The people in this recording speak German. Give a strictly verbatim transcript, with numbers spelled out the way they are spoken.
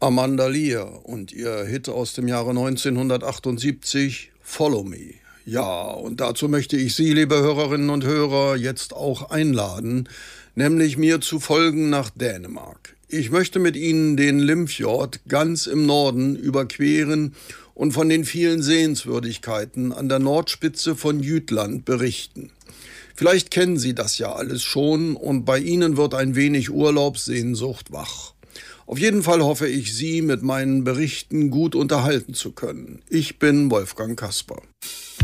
Amanda Lear und ihr Hit aus dem Jahre neunzehnhundertachtundsiebzig, Follow Me. Ja, und dazu möchte ich Sie, liebe Hörerinnen und Hörer, jetzt auch einladen, nämlich mir zu folgen nach Dänemark. Ich möchte mit Ihnen den Limfjord ganz im Norden überqueren und von den vielen Sehenswürdigkeiten an der Nordspitze von Jütland berichten. Vielleicht kennen Sie das ja alles schon und bei Ihnen wird ein wenig Urlaubssehnsucht wach. Auf jeden Fall hoffe ich, Sie mit meinen Berichten gut unterhalten zu können. Ich bin Wolfgang Kasper.